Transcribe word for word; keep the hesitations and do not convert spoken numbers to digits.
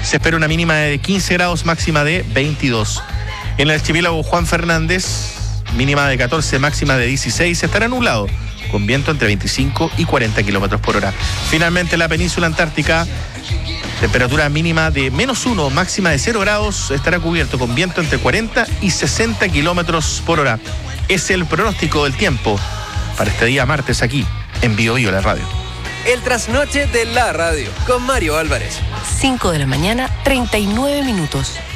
Se espera una mínima de quince grados, máxima de veintidós. En el archipiélago Juan Fernández, mínima de catorce, máxima de dieciséis. Estará nublado, con viento entre veinticinco y cuarenta kilómetros por hora. Finalmente, la península antártica, temperatura mínima de menos uno, máxima de cero grados. Estará cubierto con viento entre cuarenta y sesenta kilómetros por hora. Es el pronóstico del tiempo para este día martes aquí en Bio Bio, la radio. El trasnoche de la radio con Mario Álvarez. cinco de la mañana, treinta y nueve minutos.